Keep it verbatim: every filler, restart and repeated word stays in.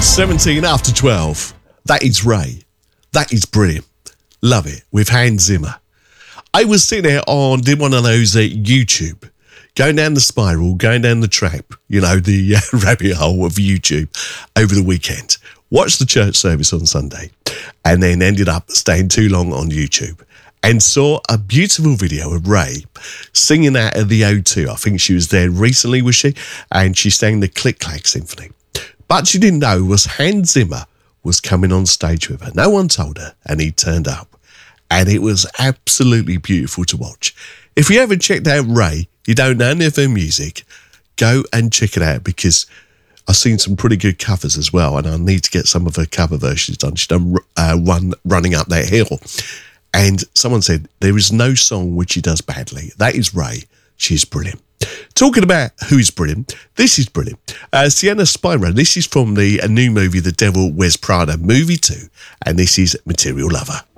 seventeen after twelve. That is Ray. That is brilliant. Love it. With Hans Zimmer. I was sitting there on, did one of those uh, YouTube, going down the spiral, going down the trap, you know, the uh, rabbit hole of YouTube over the weekend. Watched the church service on Sunday and then ended up staying too long on YouTube and saw a beautiful video of Ray singing out of the O two. I think she was there recently, was she? And she sang the Click Clack Symphony. But she didn't know was Hans Zimmer was coming on stage with her. No one told her, and he turned up. And it was absolutely beautiful to watch. If you haven't checked out Ray, you don't know any of her music, go and check it out, because I've seen some pretty good covers as well, and I need to get some of her cover versions done. She's done uh, one Running Up That Hill. And someone said, there is no song which she does badly. That is Ray. She's brilliant. Talking about who's brilliant, this is brilliant. Uh, Sienna Spiro, this is from the a new movie, The Devil Wears Prada, movie two, and this is Material Lover.